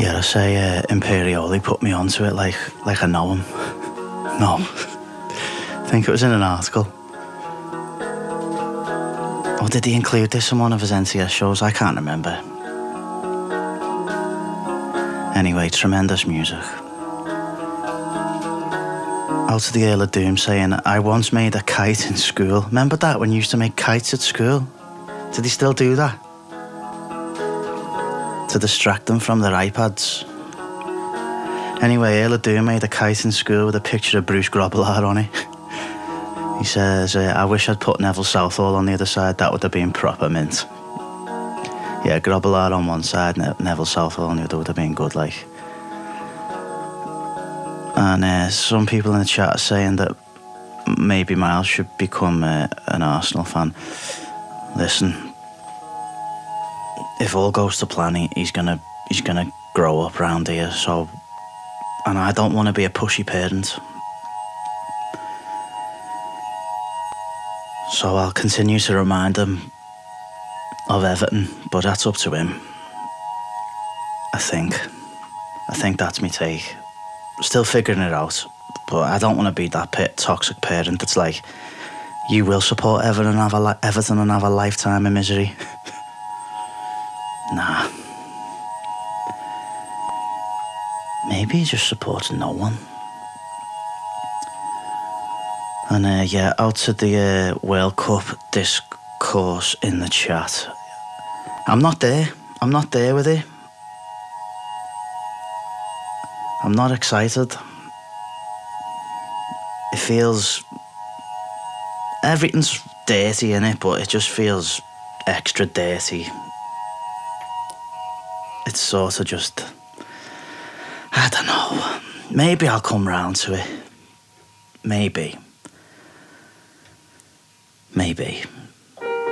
Yeah, I say Imperioli put me onto it like I know him. No. I think it was in an article. Or did he include this in one of his NCS shows? I can't remember. Anyway, tremendous music. Out of the Earl of Doom saying, I once made a kite in school. Remember that when you used to make kites at school? Did he still do that? To distract them from their iPads. Anyway, Earl of Doom made a kite in school with a picture of Bruce Grobbelaar on it. He says, I wish I'd put Neville Southall on the other side. That would have been proper mint. Yeah, Grobbelaar on one side, Neville Southall on the other would have been good, like. And some people in the chat are saying that maybe Miles should become an Arsenal fan. Listen, if all goes to plan, he's gonna grow up round here. So, and I don't want to be a pushy parent. So I'll continue to remind him of Everton, but that's up to him. I think that's my take. Still figuring it out, but I don't want to be that toxic parent that's like, you will support Everton and have a lifetime of misery. Nah. Maybe he just supports no one. And yeah, out to the World Cup discourse in the chat. I'm not there with it. I'm not excited. It feels... everything's dirty in it, but it just feels extra dirty. It's sort of just... I don't know. Maybe I'll come round to it. Maybe.